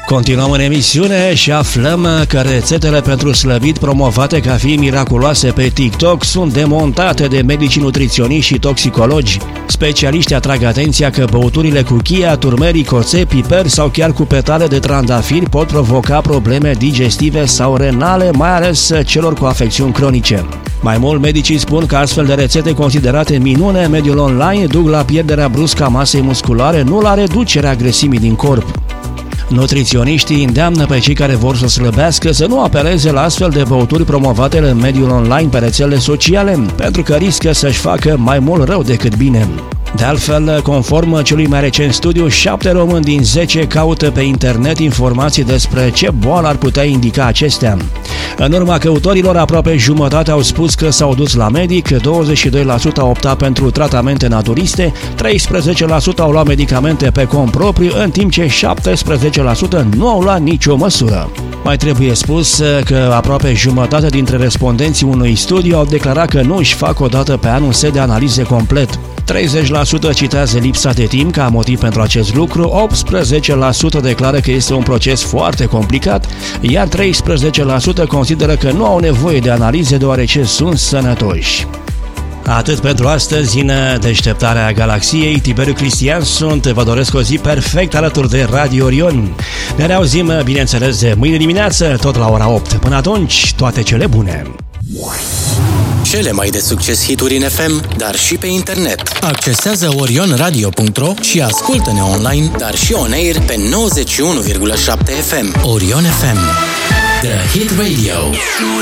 Continuăm în emisiune și aflăm că rețetele pentru slăbit promovate ca fiind miraculoase pe TikTok sunt demontate de medici nutriționiști și toxicologi. Specialiștii atrag atenția că băuturile cu chia, turmeric, oțet, piper sau chiar cu petale de trandafiri pot provoca probleme digestive sau renale, mai ales celor cu afecțiuni cronice. Mai mult, medicii spun că astfel de rețete considerate minune în mediul online duc la pierderea bruscă a masei musculare, nu la reducerea grăsimii din corp. Nutriționiștii îndeamnă pe cei care vor să slăbească să nu apeleze la astfel de băuturi promovate în mediul online pe rețelele sociale, pentru că riscă să-și facă mai mult rău decât bine. De altfel, conform celui mai recent studiu, 7 români din 10 caută pe internet informații despre ce boală ar putea indica acestea. În urma căutorilor, aproape jumătate au spus că s-au dus la medic, 22% au optat pentru tratamente naturiste, 13% au luat medicamente pe cont propriu, în timp ce 17% nu au luat nicio măsură. Mai trebuie spus că aproape jumătate dintre respondenții unui studiu au declarat că nu își fac o dată pe an un set de analize complet. 30% citează lipsa de timp ca motiv pentru acest lucru, 18% declară că este un proces foarte complicat, iar 13% consideră că nu au nevoie de analize deoarece sunt sănătoși. Atât pentru astăzi în Deșteptarea Galaxiei. Tiberiu Cristian sunt, vă doresc o zi perfect alături de Radio Orion. Ne reauzim, bineînțeles, mâine dimineață, tot la ora 8. Până atunci, toate cele bune! Cele mai de succes hituri în FM, dar și pe internet. Accesează orionradio.ro și ascultă-ne online, dar și on-air pe 91,7 FM. Orion FM, The Hit Radio.